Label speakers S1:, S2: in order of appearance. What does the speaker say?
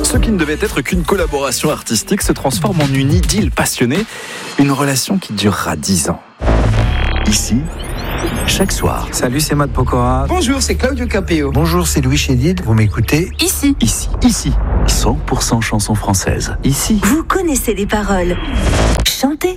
S1: Ce qui ne devait être qu'une collaboration artistique se transforme en une idylle passionnée, une relation qui durera 10 ans. Ici, chaque soir.
S2: Salut, c'est Matt Pokora.
S3: Bonjour, c'est Claudio Capéo.
S2: Bonjour, c'est Louis Chédid. Vous m'écoutez ?
S4: Ici.
S1: 100% chansons françaises. Ici.
S4: Vous connaissez les paroles. Chantez.